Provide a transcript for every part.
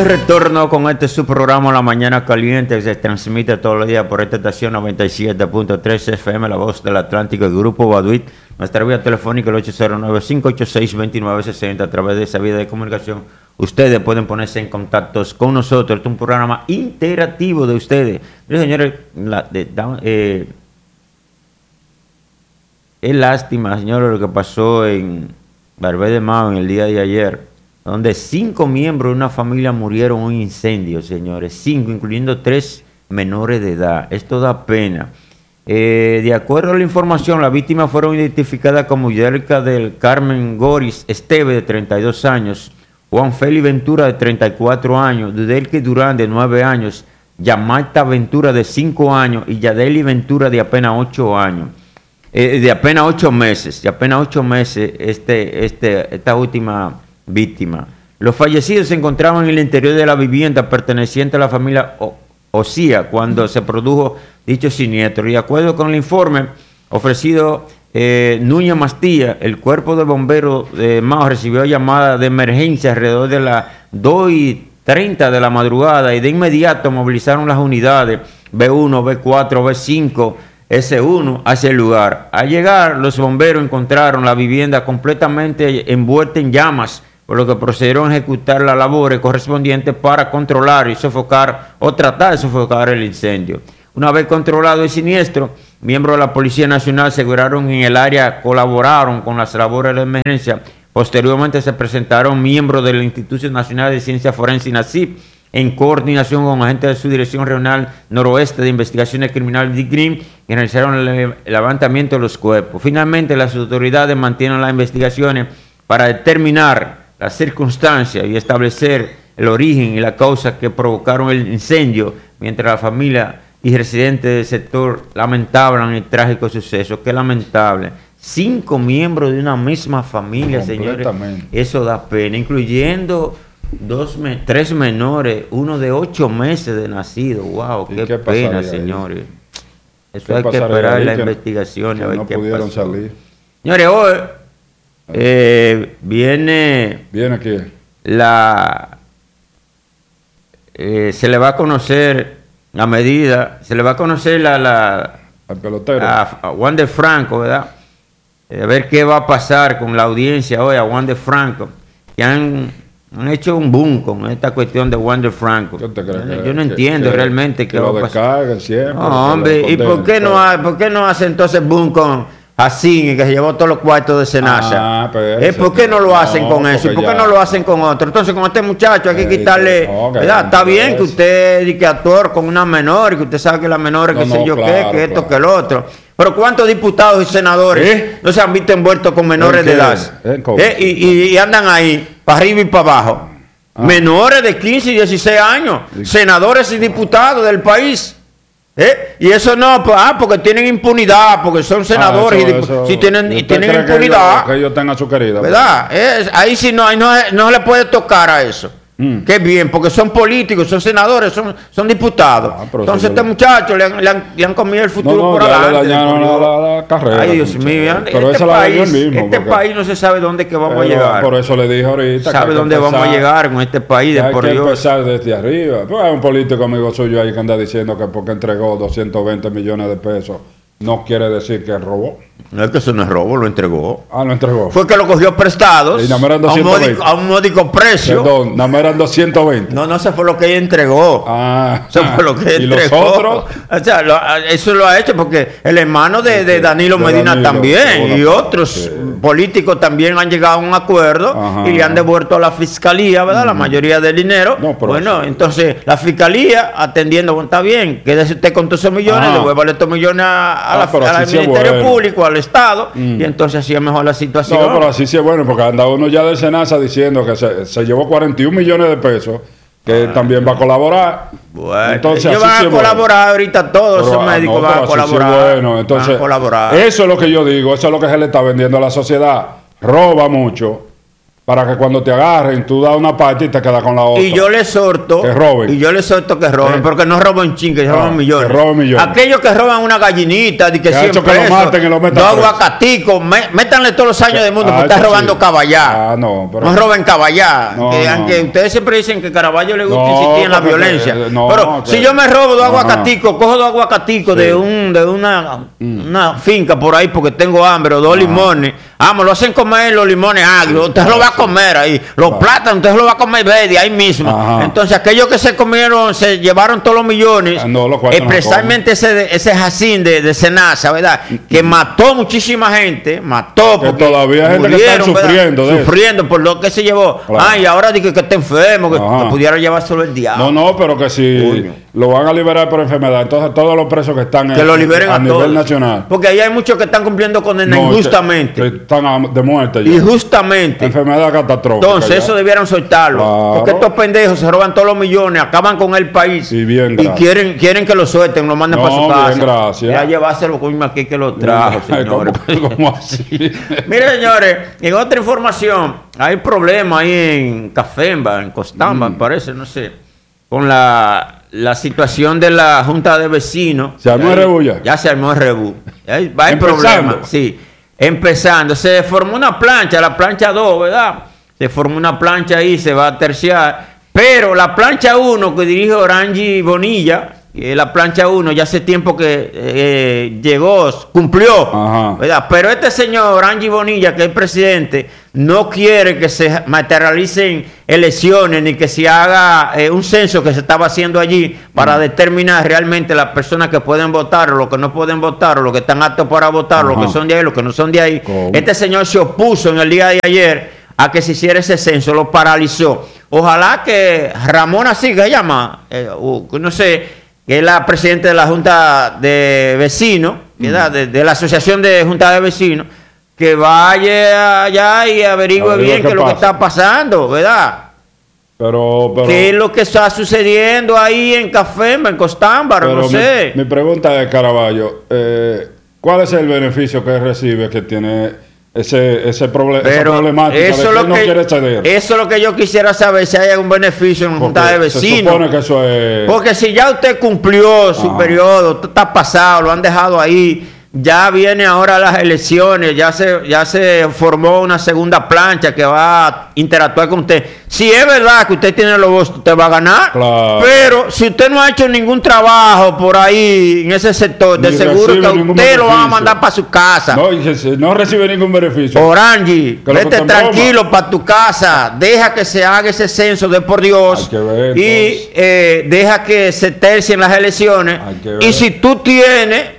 De retorno con este su programa La Mañana Caliente, que se transmite todos los días por esta estación 97.3 FM, La Voz del Atlántico, el Grupo Baduit. Nuestra vía telefónica el 809-586-2960. A través de esa vía de comunicación ustedes pueden ponerse en contacto con nosotros. Este es un programa interactivo de ustedes. Miren, señores, es lástima, señores, lo que pasó en Barbé de Mao en el día de ayer, donde 5 miembros de una familia murieron en un incendio, señores. 5, incluyendo 3 menores de edad. Esto da pena. De acuerdo a la información, las víctimas fueron identificadas como Yelka del Carmen Goris Esteve, de 32 años, Juan Félix Ventura, de 34 años, Dudelke Durán, de 9 años, Yamalta Ventura, de 5 años, y Yadeli Ventura, de apenas 8 años. De apenas 8 meses, esta última víctima. Los fallecidos se encontraban en el interior de la vivienda perteneciente a la familia Osía cuando se produjo dicho siniestro. Y de acuerdo con el informe ofrecido Núñez Mastilla, el cuerpo de bomberos de Mao recibió llamada de emergencia alrededor de las 2:30 de la madrugada y de inmediato movilizaron las unidades B1, B4, B5, S1 hacia el lugar. Al llegar, los bomberos encontraron la vivienda completamente envuelta en llamas, por lo que procedieron a ejecutar las labores correspondientes para controlar y sofocar o tratar de sofocar el incendio. Una vez controlado el siniestro, miembros de la Policía Nacional aseguraron en el área colaboraron con las labores de emergencia. Posteriormente se presentaron miembros del Instituto Nacional de Ciencia Forense INACIP en coordinación con agentes de su Dirección Regional Noroeste de Investigaciones Criminales DIGRIM, que realizaron el levantamiento de los cuerpos. Finalmente, las autoridades mantienen las investigaciones para determinar las circunstancias y establecer el origen y la causa que provocaron el incendio, mientras la familia y residentes del sector lamentaban el trágico suceso. Qué lamentable. 5 miembros de una misma familia, señores. Eso da pena, incluyendo 3 menores, uno de 8 meses de nacido. Wow, qué pena, señores. Eso hay que esperar las investigaciones. No pudieron salir. Señores, hoy viene aquí se le va a conocer la medida, se le va a conocer al pelotero, a Juan de Franco, ¿verdad? A ver qué va a pasar con la audiencia hoy a Juan de Franco, que han hecho un boom con esta cuestión de Juan de Franco. Yo no entiendo realmente qué va a pasar. No, hombre, ¿y por qué no hace entonces boom con Así, que se llevó todos los cuartos de Senasa? ¿Por qué no lo hacen con eso? ¿Y por qué no lo hacen con otro? Entonces, con este muchacho hay que quitarle, ¿verdad? Está bien que usted diga actor con una menor, y que usted sabe que la menor, que sé yo qué, que esto, que el otro. Pero ¿cuántos diputados y senadores no se han visto envueltos con menores de edad? Y andan ahí, para arriba y para abajo. Menores de 15 y 16 años, senadores y diputados del país. Y eso no, porque tienen impunidad, porque son senadores si tienen impunidad, que ellos tengan su querida, ¿verdad? Ahí sí no le puede tocar a eso. Qué bien, porque son políticos, son senadores, son diputados. Entonces este muchacho le han comido el futuro por adelante. La carrera. Ay, Dios mío. Pero este país no se sabe dónde que vamos a llegar. Por eso le dije ahorita. ¿Sabe dónde vamos a llegar con este país? Hay que empezar desde arriba. Pues hay un político amigo suyo ahí que anda diciendo que porque entregó 220 millones de pesos no quiere decir que robó. No, es que eso no es robo, lo entregó. Lo entregó. Fue que lo cogió prestados a un módico precio. Perdón, nada más eran 220. No, eso fue lo que ella entregó. Eso fue lo que ella entregó. ¿Y los otros? O sea, eso lo ha hecho porque el hermano de Danilo Medina también y otros políticos también han llegado a un acuerdo y le han devuelto a la fiscalía, ¿verdad? La mayoría del dinero. Bueno, entonces la fiscalía atendiendo, está bien, quédese usted con todos esos millones, devuélvale estos millones al Ministerio Público, al Estado, y entonces así es mejor la situación. No, pero así sí es bueno, porque anda uno ya de Senasa diciendo que se llevó 41 millones de pesos, que también va a colaborar. Bueno, entonces ellos van a colaborar ahorita, todos esos médicos van a colaborar. Entonces, eso es lo que yo digo, eso es lo que se le está vendiendo a la sociedad. Roba mucho para que cuando te agarren, tú das una parte y te quedas con la otra. Y yo le exhorto que roben. Y yo le exhorto que roben, porque no roban chin, que roban millones. Que roben millones. Aquellos que roban una gallinita, de que 100 que pesos, lo maten y lo metan dos preso. aguacaticos, métanle todos los años del mundo, porque está robando sí. caballá. No, pero... No roben caballá. No, aunque ustedes siempre dicen que Caraballo le gusta No, insistir en la porque violencia. no, pero que- si yo me robo dos Ajá. aguacaticos, cojo dos aguacaticos Sí. de una finca por ahí porque tengo hambre, o dos limones. Vamos, lo hacen comer los limones agrios. Usted lo va a comer ahí. Los plátanos, usted lo va a comer verde ahí mismo. Ajá. Entonces, aquellos que se comieron, se llevaron todos los millones. No, los cuartos no especialmente ese Jacín de Senasa, ¿verdad? Que mató muchísima gente. Mató. Que porque todavía hay gente que está murieron, ¿verdad? sufriendo de eso. Sufriendo por lo que se llevó. Claro. Ay, ahora dice que está enfermo, que Ajá. pudiera llevárselo el diablo. No, pero que si Coño. lo van a liberar por enfermedad, entonces todos los presos que están Que lo liberen a a nivel todos. nacional. Porque ahí hay muchos que están cumpliendo condena No, injustamente. que están de muerte ya. Injustamente. Enfermedad catastrófica. Entonces, ya. eso debieran soltarlo. Claro. Porque estos pendejos se roban todos los millones, acaban con el país. Y bien, y gracias. quieren que lo suelten, lo manden No, para su casa. bien, gracias. Ya llevárselo con aquí que lo trajo, Ay, señores. ¿Cómo así? Mire, señores, en otra información, hay problemas ahí en Cafemba, en Costamba, me parece, no sé, con la situación de la Junta de Vecinos. ¿Se armó el rebú ya? Ya se armó el rebú. Hay Empezando. problemas, sí. Empezando. Se formó una plancha, la plancha 2, ¿verdad? Se formó una plancha ahí, se va a terciar. Pero la plancha 1 que dirige Orangi Bonilla, la plancha 1 ya hace tiempo que llegó, cumplió, Ajá. ¿verdad? Pero este señor Orangi Bonilla, que es presidente, no quiere que se materialicen elecciones ni que se haga un censo que se estaba haciendo allí para determinar realmente las personas que pueden votar o los que no pueden votar o los que están aptos para votar, los Ajá. que son de ahí, los que no son de ahí. ¿Cómo? Este señor se opuso en el día de ayer a que se hiciera ese censo, lo paralizó. Ojalá que Ramona, sí, que se llama, no sé, que es la presidenta de la Junta de Vecinos, ¿verdad? De la Asociación de Junta de Vecinos, que vaya allá y averigüe bien qué es lo que está pasando, ¿verdad? Pero ¿Qué es lo que está sucediendo ahí en Cafemba, en Costámbaro? pero No sé. mi pregunta es, Caraballo, ¿cuál es el beneficio que recibe que tiene esa problemática de que él no quiere ceder? Eso es lo que yo quisiera saber, si hay algún beneficio en la Junta de Porque se Vecinos. supone que eso es... Porque si ya usted cumplió su periodo, usted está pasado, lo han dejado ahí, ya viene ahora las elecciones, ya se formó una segunda plancha que va a interactuar con usted. Si es verdad que usted tiene los votos, usted va a ganar. Claro. Pero si usted no ha hecho ningún trabajo por ahí en ese sector, de Ni seguro recibe que ningún usted lo van a beneficio. mandar para su casa. No, y que no recibe ningún beneficio. Orangi, Que lo que vete te tranquilo para tu casa, deja que se haga ese censo de por Dios Hay que ver, y deja que se tercien las elecciones. Hay que ver. Y si tú tienes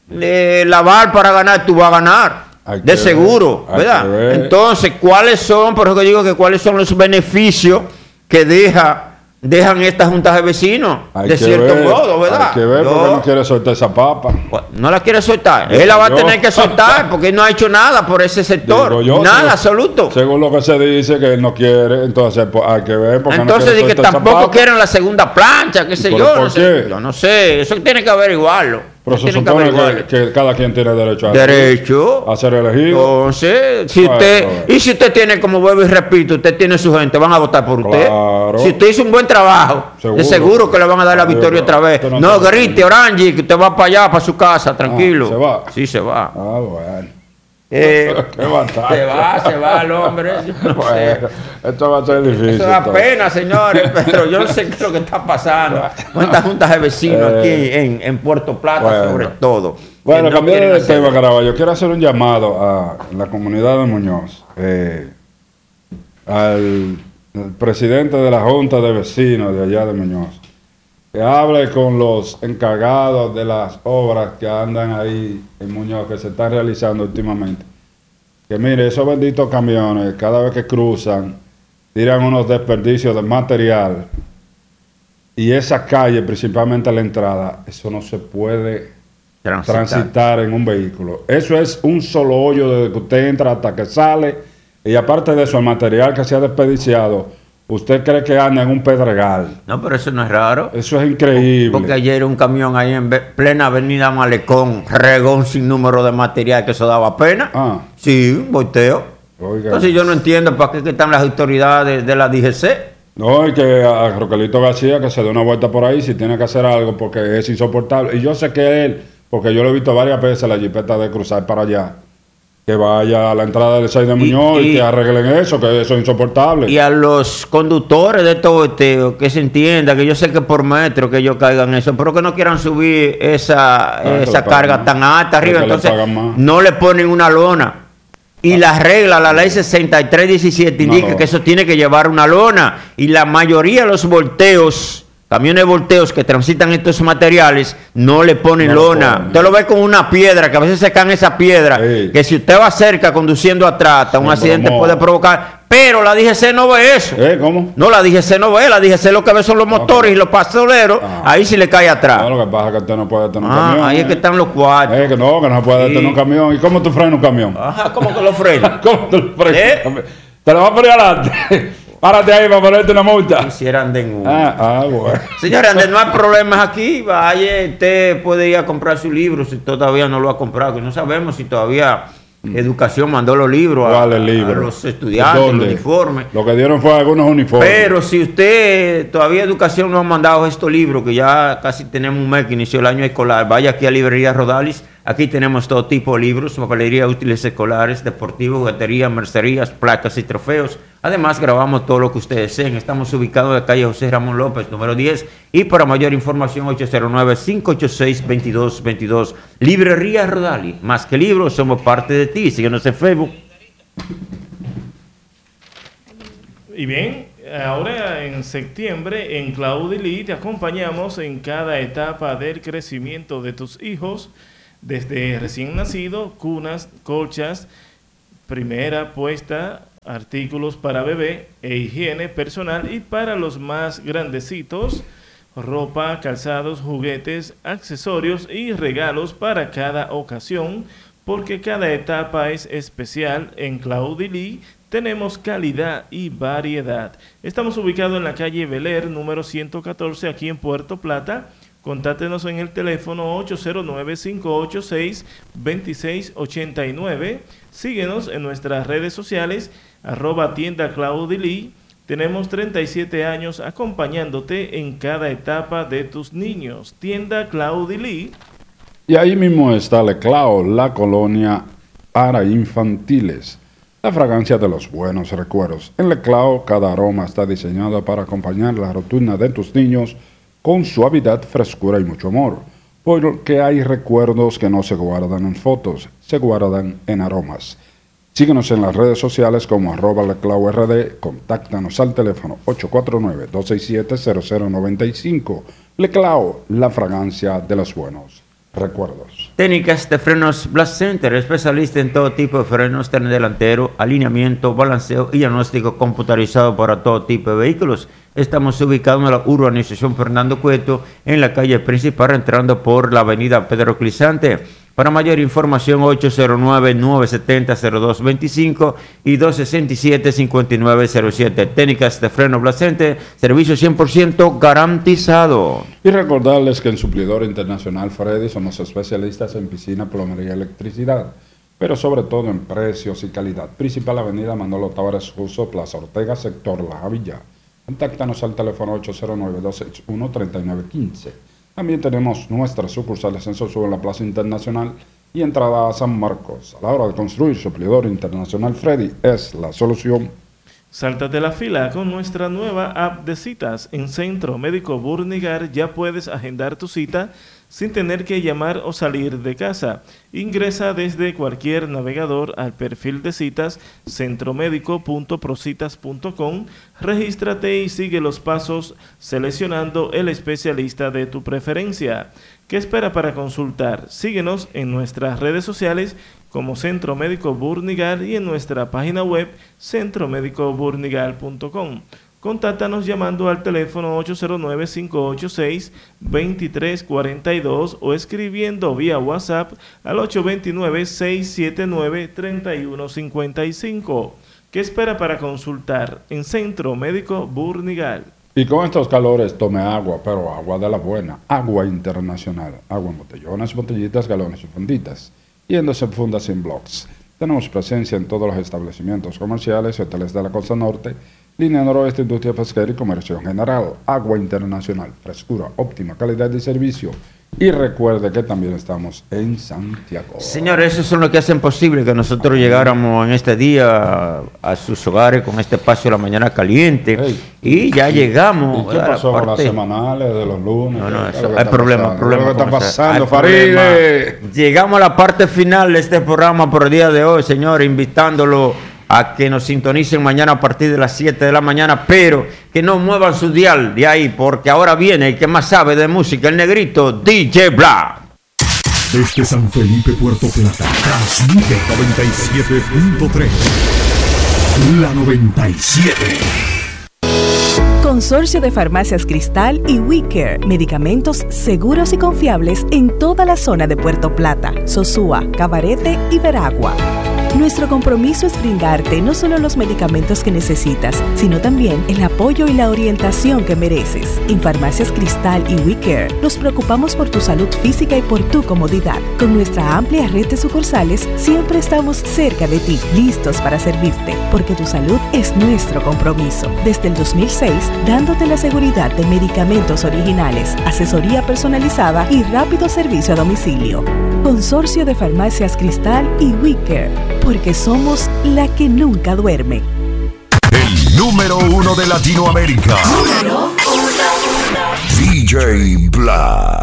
la bar para ganar, tú vas a ganar. Hay De que seguro, ver, hay ¿verdad? que ver. Entonces, ¿cuáles son? Por eso que digo que cuáles son los beneficios que dejan estas juntas de vecinos, Hay de que cierto ver, modo, ¿verdad? Hay que ver Yo- porque no quiere soltar esa papa. no la quiere soltar. Él la va a Yo- tener que soltar porque él no ha hecho nada por ese sector. Digo yo, Nada, según- absoluto. Según lo que se dice que él no quiere, entonces pues, hay que ver porque Entonces no di quiere que soltar esa tampoco papa. quieren la segunda plancha, qué sé ¿Pero yo. por No sé. qué? Yo no sé. Eso tiene que averiguarlo. Pero Eso se tiene que supone averiguarlo. que cada quien tiene derecho Derecho. a ser elegido. Entonces, si Bueno, usted, bueno. y si usted tiene, como vuelvo y repito, usted tiene su gente, van a votar por usted. Claro. Si usted hizo un buen trabajo, Seguro. de seguro que le van a dar la Seguro. victoria otra vez. Usted no No, tiene- grite, Orangi, que usted va para allá, para su casa, tranquilo. ¿se va? Sí, se va. Ah, bueno. Qué batalla. se va el hombre. Yo no sé. Bueno, esto va a ser difícil. Eso da entonces. pena, señores, pero yo no sé qué es lo que está pasando con estas juntas de vecinos aquí en Puerto Plata, bueno. sobre todo. Bueno, Que no cambiando quieren de hacer- tema, Caraballo, quiero hacer un llamado a la comunidad de Muñoz, al presidente de la Junta de Vecinos de allá de Muñoz, que hable con los encargados de las obras que andan ahí en Muñoz, que se están realizando últimamente. Que mire, esos benditos camiones, cada vez que cruzan, tiran unos desperdicios de material. Y esa calle, principalmente la entrada, eso no se puede transitar en un vehículo. Eso es un solo hoyo desde que usted entra hasta que sale. Y aparte de eso, el material que se ha desperdiciado, usted cree que anda en un pedregal. No, pero eso no es raro. Eso es increíble. Porque ayer un camión ahí en plena avenida Malecón regó un sinnúmero de material que eso daba pena. Ah, Sí, un volteo. Oiga. Entonces yo no entiendo para qué que están las autoridades de la DGC. No, y que a Roquelito García que se dé una vuelta por ahí si tiene que hacer algo porque es insoportable. Y yo sé que él, porque yo lo he visto varias veces la jipeta de cruzar para allá, que vaya a la entrada del 6 de Muñoz y que arreglen eso, que eso es insoportable. Y a los conductores de estos boteos, que se entienda, que yo sé que por metro que ellos caigan eso, pero que no quieran subir esa carga tan alta arriba, entonces no le ponen una lona. Y la regla, la ley 6317 indica que eso tiene que llevar una lona. Y la mayoría de los volteos, camiones volteos que transitan estos materiales, no le ponen lona. Usted lo ve con una piedra, que a veces se caen esa piedra, que si usted va cerca conduciendo atrás, un accidente puede provocar. Pero la DGC no ve eso. ¿Cómo? No, la DGC no ve. La DGC lo que ve son los motores y los pasajeros. Ahí sí le cae atrás. No, lo que pasa es que usted no puede tener un camión. Ahí es que están los cuartos. Que no puede tener un camión. ¿Y cómo tú frenas un camión? Ajá, ¿cómo que lo frenas? ¿Cómo tú lo frenas? Te lo vas a poner adelante. Párate ahí para ponerte una multa. Quisiera andar en uno. Bueno. Señores, no hay problemas aquí. Vaya, usted puede ir a comprar su libro si todavía no lo ha comprado. Que no sabemos si todavía Educación mandó los libros a los estudiantes, los uniformes. Lo que dieron fue algunos uniformes. Pero si usted todavía Educación no ha mandado estos libros, que ya casi tenemos un mes que inició el año escolar, vaya aquí a Librería Rodalis. Aquí tenemos todo tipo de libros, papelería, útiles escolares, deportivos, juguetería, mercerías, placas y trofeos. Además, grabamos todo lo que ustedes deseen. Estamos ubicados en la calle José Ramón López, número 10. Y para mayor información, 809-586-2222. Librería Rodali. Más que libros, somos parte de ti. Síguenos en Facebook. Y bien, ahora en septiembre, en Claudilí, te acompañamos en cada etapa del crecimiento de tus hijos. Desde recién nacido, cunas, colchas, primera puesta, artículos para bebé e higiene personal, y para los más grandecitos, ropa, calzados, juguetes, accesorios y regalos para cada ocasión, porque cada etapa es especial. En Claudilí tenemos calidad y variedad. Estamos ubicados en la calle Beler, número 114, aquí en Puerto Plata. Contáctenos en el teléfono 809-586-2689. Síguenos en nuestras redes sociales, @tienda Claudilí. Tenemos 37 años acompañándote en cada etapa de tus niños. Tienda Claudilí. Y ahí mismo está Leclao, la colonia para infantiles. La fragancia de los buenos recuerdos. En Leclao, cada aroma está diseñado para acompañar la rutina de tus niños con suavidad, frescura y mucho amor, porque hay recuerdos que no se guardan en fotos, se guardan en aromas. Síguenos en las redes sociales como @leclaurd, contáctanos al teléfono 849-267-0095. Leclao, la fragancia de los buenos recuerdos. Técnicas de frenos Blast Center, especialista en todo tipo de frenos, tren delantero, alineamiento, balanceo y diagnóstico computarizado para todo tipo de vehículos. Estamos ubicados en la urbanización Fernando Cueto, en la calle principal, entrando por la avenida Pedro Clisante. Para mayor información, 809-970-0225 y 267-5907. Técnicas de freno Blast Center, servicio 100% garantizado. Y recordarles que en Suplidor Internacional Freddy somos especialistas en piscina, plomería y electricidad, pero sobre todo en precios y calidad. Principal avenida Manolo Tavares Russo, Plaza Ortega, sector La Javilla. Contáctanos al teléfono 809-261-3915. También tenemos nuestras sucursales en Sosúa, en la Plaza Internacional y entrada a San Marcos. A la hora de construir, Suplidor Internacional Freddy es la solución. Sáltate la fila con nuestra nueva app de citas. En Centro Médico Burnigar ya puedes agendar tu cita sin tener que llamar o salir de casa. Ingresa desde cualquier navegador al perfil de citas centromédico.procitas.com, regístrate y sigue los pasos seleccionando el especialista de tu preferencia. ¿Qué espera para consultar? Síguenos en nuestras redes sociales como Centro Médico Burnigal y en nuestra página web centromédicoburnigal.com. Contáctanos llamando al teléfono 809-586-2342 o escribiendo vía WhatsApp al 829-679-3155. ¿Qué espera para consultar en Centro Médico Burnigal? Y con estos calores tome agua, pero agua de la buena, agua internacional, agua en botellones, botellitas, galones y funditas, yéndose en fundas en blocks. Tenemos presencia en todos los establecimientos comerciales y hoteles de la costa norte, línea noroeste, industria pesquera y comercio en general, agua internacional, frescura, óptima calidad de servicio. Y recuerde que también estamos en Santiago. Señores, esos son los que hacen posible que nosotros llegáramos en este día a sus hogares con este espacio de la mañana caliente. Hey. Y ya llegamos. ¿Y qué pasó con las semanales de los lunes? No, eso, hay problema. ¿Qué está pasando, Hay problema. Faride? Llegamos a la parte final de este programa por el día de hoy, señores, invitándolo a que nos sintonicen mañana a partir de las 7 de la mañana, pero que no muevan su dial de ahí, porque ahora viene el que más sabe de música, el negrito DJ Black. Desde San Felipe, Puerto Plata, transmite 97.3. La 97. Consorcio de Farmacias Cristal y WeCare, medicamentos seguros y confiables en toda la zona de Puerto Plata, Sosúa, Cabarete y Veragua. Nuestro compromiso es brindarte no solo los medicamentos que necesitas, sino también el apoyo y la orientación que mereces. En Farmacias Cristal y WeCare nos preocupamos por tu salud física y por tu comodidad. Con nuestra amplia red de sucursales, siempre estamos cerca de ti, listos para servirte, porque tu salud es nuestro compromiso. Desde el 2006, dándote la seguridad de medicamentos originales, asesoría personalizada y rápido servicio a domicilio. Consorcio de Farmacias Cristal y WeCare, porque somos la que nunca duerme. El número 1 de Latinoamérica. DJ Black.